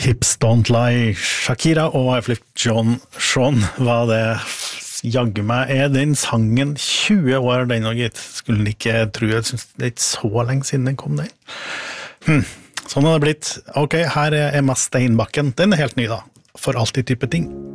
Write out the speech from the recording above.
Hips Don't Lie, Shakira og Wyclef Jean var det. Jaggu meg den sangen 20 år den og gitt. Skulle ikke tro, jeg synes det ikke så lenge siden den kom den. Sånn har det blitt. Ok, her Emma Steinbakken. Den helt ny da, for alltid type ting.